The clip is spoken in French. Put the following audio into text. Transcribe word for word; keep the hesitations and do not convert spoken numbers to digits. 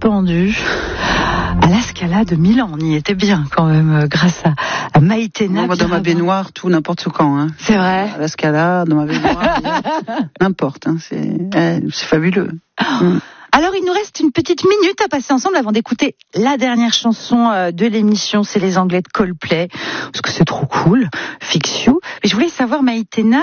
descendu à la Scala de Milan. On y était bien quand même, grâce à, à Maïtena. Moi, dans ma baignoire, tout, n'importe quand. Hein. C'est vrai. À la Scala, dans ma baignoire, n'importe. Hein, c'est, eh, c'est fabuleux. Oh. Mm. Alors, il nous reste une petite minute à passer ensemble avant d'écouter la dernière chanson de l'émission. C'est les Anglais de Coldplay, parce que c'est trop cool. Fix You. Mais je voulais savoir, Maïtena,